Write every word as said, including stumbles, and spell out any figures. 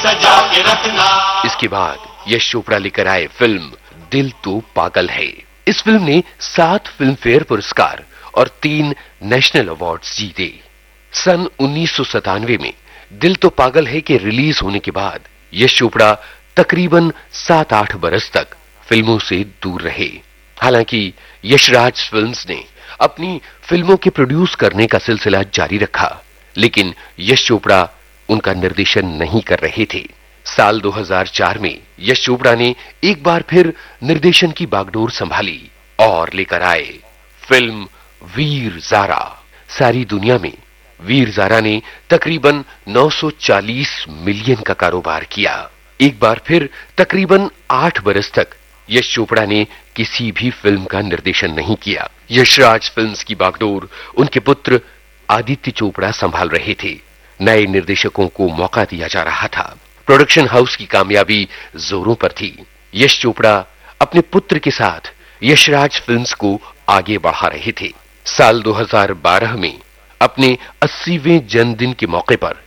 सजा के रखना। इसके बाद यश चोपड़ा लेकर आए फिल्म दिल तो पागल है। इस फिल्म ने सात फिल्म फेयर पुरस्कार और तीन नेशनल अवार्ड्स जीते। सन उन्नीस सौ सतानवे में दिल तो पागल है के रिलीज होने के बाद यश चोपड़ा तकरीबन सात आठ बरस तक फिल्मों से दूर रहे। हालांकि यशराज फिल्म्स ने अपनी फिल्मों के प्रोड्यूस करने का सिलसिला जारी रखा, लेकिन यश चोपड़ा उनका निर्देशन नहीं कर रहे थे। साल दो हज़ार चार में यश चोपड़ा ने एक बार फिर निर्देशन की बागडोर संभाली और लेकर आए फिल्म वीर ज़ारा। सारी दुनिया में वीर ज़ारा ने तकरीबन नौ सौ चालीस मिलियन का कारोबार किया। एक बार फिर तकरीबन आठ बरस तक यश चोपड़ा ने किसी भी फिल्म का निर्देशन नहीं किया। यशराज फिल्म्स की बागडोर उनके पुत्र आदित्य चोपड़ा संभाल रहे थे। नए निर्देशकों को मौका दिया जा रहा था। प्रोडक्शन हाउस की कामयाबी जोरों पर थी। यश चोपड़ा अपने पुत्र के साथ यशराज फिल्म्स को आगे बढ़ा रहे थे। साल दो हज़ार बारह में अपने अस्सीवें जन्मदिन के मौके पर